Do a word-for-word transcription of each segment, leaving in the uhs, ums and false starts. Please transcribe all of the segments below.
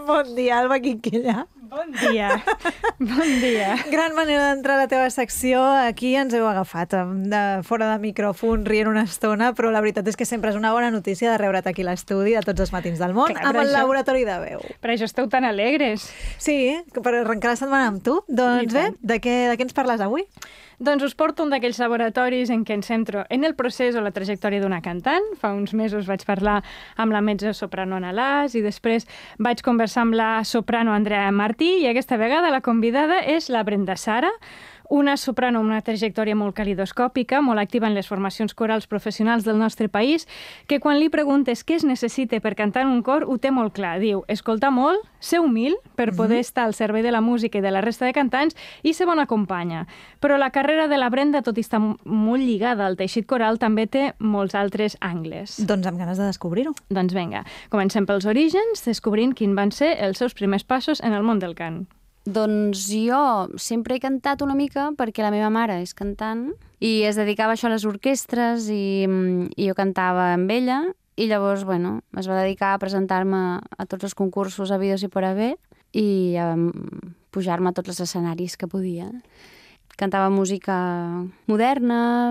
Bon dia, Alba Quinquella. Bon dia, bon dia. Gran manera d'entrar a la teva secció. Aquí ens heu agafat de fora de micròfon, rient una estona, però la veritat és que sempre és una bona notícia de reure't aquí a l'estudi de tots els matins del món, Clar, amb el això- laboratori de veu. Per això esteu tan alegres. Sí, per arrencar la setmana amb tu. Doncs I bé, tant. de què, de què ens parles avui? Doncs us porto un d'aquells laboratoris en què em centro en el procés o la trajectòria d'una cantant. Fa uns mesos vaig parlar amb la mezzo-soprano Ana Las i després vaig conversar amb la soprano Andrea Martí i aquesta vegada la convidada és la Brenda Sara, una soprano amb una trajectòria molt calidoscòpica, molt activa en les formacions corals professionals del nostre país, que quan li preguntes què es necessita per cantar en un cor, ho té molt clar. Diu, escoltar molt, ser humil per poder estar al servei de la música i de la resta de cantants i ser bona companya. Però la carrera de la Brenda, tot i estar molt lligada al teixit coral, també té molts altres angles. Doncs amb ganes de descobrir-ho. Doncs vinga, comencem pels orígens, descobrint quins van ser els seus primers passos en el món del cant. Doncs jo sempre he cantat una mica perquè la meva mare és cantant i es dedicava a això a les orquestres i, i jo cantava amb ella i llavors, bueno, es va dedicar a presentar-me a tots els concursos a Vidos i por haver i a pujar-me a tots els escenaris que podia. Cantava música moderna,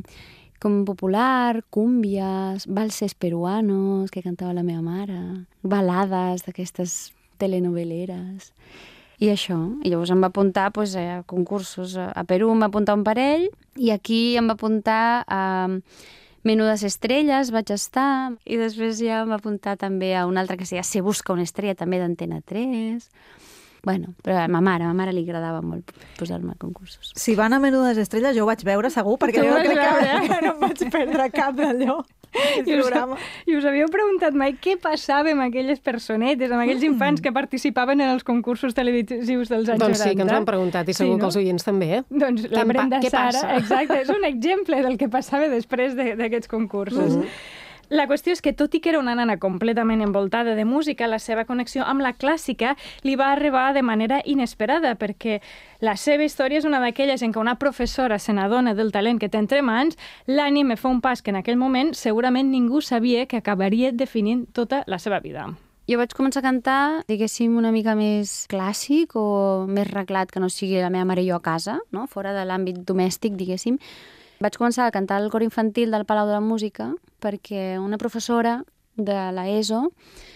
com popular, cúmbies, valses peruanos que cantava la meva mare, balades d'aquestes telenoveleres. I això, i llavors em va apuntar pues, a concursos. A Perú em va apuntar un parell i aquí em va apuntar a Menudes Estrelles, vaig estar, i després ja em va apuntar també a un altre que es deia Se busca una estrella, també d'Antena tres. Bueno, però a ma mare, a ma mare li agradava molt posar-me a concursos. Si van a Menudes Estrelles, jo ho vaig veure segur, perquè Tu jo vas crec que, veure? que no em vaig perdre cap d'allò. El I us, programa. I us havíeu preguntat mai què passava amb aquelles personetes, amb aquells infants que participaven en els concursos televisius dels anys Doncs sí, que ens noranta? ho han preguntat i segur Sí, no? que els oients també, eh? Doncs la Què en pa- Brenda què Sara, passa? exacte, és un exemple del que passava després de- d'aquests concursos. Mhm. La qüestió és que, tot i que era una nana completament envoltada de música, la seva connexió amb la clàssica li va arribar de manera inesperada, perquè la seva història és una d'aquelles en què una professora se n'adona del talent que té entre mans, l'ànime fa un pas que en aquell moment segurament ningú sabia que acabaria definint tota la seva vida. Jo vaig començar a cantar, diguéssim, una mica més clàssic o més reglat que no sigui la meva mare i jo a casa, no? Fora de l'àmbit domèstic, diguéssim. Vaig començar a cantar al cor infantil del Palau de la Música perquè una professora de l'ESO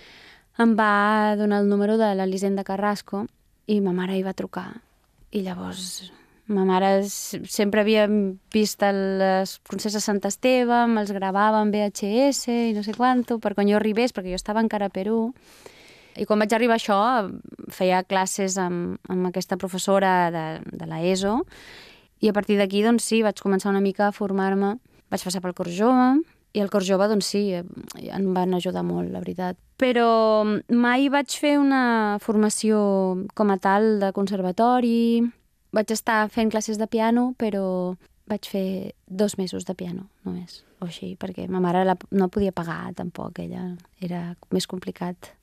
em va donar el número de l'Elisenda Carrasco i ma mare hi va trucar. I llavors ma mare s- sempre havia vist les concerts de Sant Esteve, me'ls gravava en V H S i no sé quanto, per quan jo arribés, perquè jo estava encara a Perú. I quan vaig arribar a això, feia classes amb, amb aquesta professora de, de l'ESO i a partir d'aquí, doncs sí, vaig començar una mica a formar-me. Vaig passar pel cor jove i el cor jove, doncs sí, em van ajudar molt, la veritat. Però mai vaig fer una formació com a tal de conservatori. Vaig estar fent classes de piano, però vaig fer dos mesos de piano, només, o així, perquè ma mare la, no podia pagar tampoc, ella era més complicat.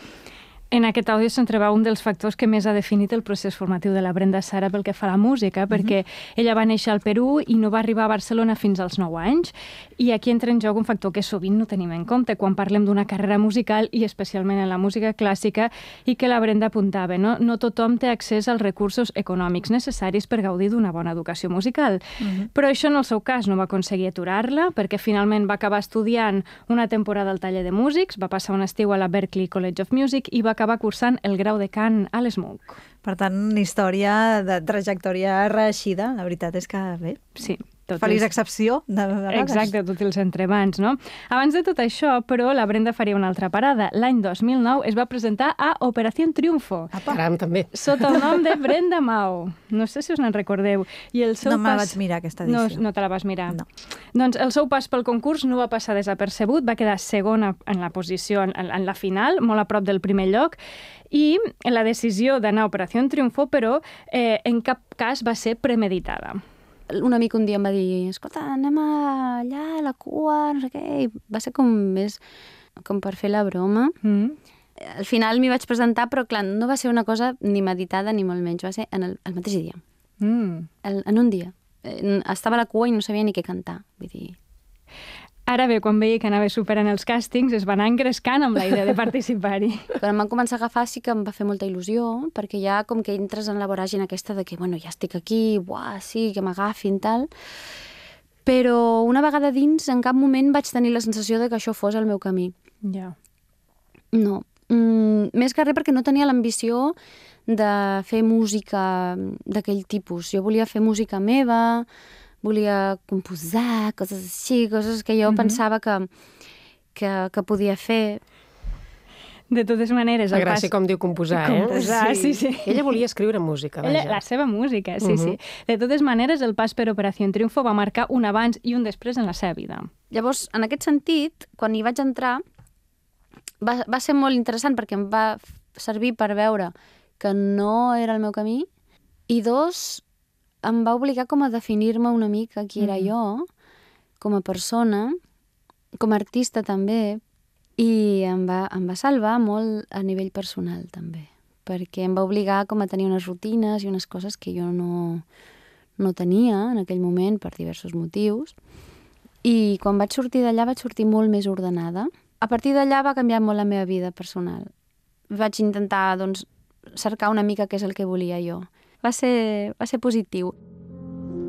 En aquest àudio se'n troba un dels factors que més ha definit el procés formatiu de la Brenda Sara pel que fa a la música, perquè ella va néixer al Perú i no va arribar a Barcelona fins als nou anys. I aquí entra en joc un factor que sovint no tenim en compte quan parlem d'una carrera musical i especialment en la música clàssica i que la Brenda apuntava, no? No tothom té accés als recursos econòmics necessaris per gaudir d'una bona educació musical. Uh-huh. Però això en el seu cas no va aconseguir aturar-la perquè finalment va acabar estudiant una temporada al taller de músics, va passar un estiu a la Berklee College of Music i va acabar cursant el grau de cant a l'S M U C. Per tant, una història de trajectòria reeixida. La veritat és que, bé, Sí. Tot feliç és- excepció de vegades. Exacte, tots els entremans, no? Abans de tot això, però, la Brenda faria una altra parada. L'any dos mil nou es va presentar a Operación Triunfo, Caram, també. sota el nom de Brenda Mao. No sé si us n'en recordeu. I el seu No me la pas... vaig mirar, aquesta No, edició. no te la vas mirar. No. Doncs el seu pas pel concurs no va passar desapercebut, va quedar segona en la posició, en, en la final, molt a prop del primer lloc, i la decisió d'anar a Operación Triunfo, però, eh, en cap cas va ser premeditada. Un amic un dia em va dir, escolta, anem a allà a la cua, no sé què, i va ser com més com per fer la broma. Mm. Al final m'hi vaig presentar, però clar, no va ser una cosa ni meditada ni molt menys, va ser en el, el mateix dia, Mm. el, en un dia. Eh, Estava a la cua i no sabia ni què cantar, vull dir... Ara bé, quan veia que anava superant els càstings, es va anar engrescant amb la idea de participar-hi. Quan em van començar a agafar sí que em va fer molta il·lusió, perquè ja com que entres en la voràgina aquesta de que, bueno, ja estic aquí, buah, sí, que m'agafin, tal. Però una vegada dins, en cap moment vaig tenir la sensació de que això fos el meu camí. Ja. No. Mm, més que res perquè no tenia l'ambició de fer música d'aquell tipus. Jo volia fer música meva, volia composar, coses així, coses que jo mm-hmm. pensava que, que, que podia fer. De totes maneres... La gràcia, pas... com diu composar, eh? Composar, sí, sí. sí. Ella volia escriure música, vaja. Ella, la seva música, sí, uh-huh. sí. De totes maneres, el pas per Operació Triunfo va marcar un abans i un després en la seva vida. Llavors, en aquest sentit, quan hi vaig entrar, va, va ser molt interessant perquè em va servir per veure que no era el meu camí, i dos, em va obligar com a definir-me una mica qui era mm. jo, com a persona, com a artista també, i em va, em va salvar molt a nivell personal també, perquè em va obligar com a tenir unes rutines i unes coses que jo no, no tenia en aquell moment per diversos motius, i quan vaig sortir d'allà vaig sortir molt més ordenada. A partir d'allà va canviar molt la meva vida personal. Vaig intentar, doncs, cercar una mica què és el que volia jo. Va ser, va ser positiu.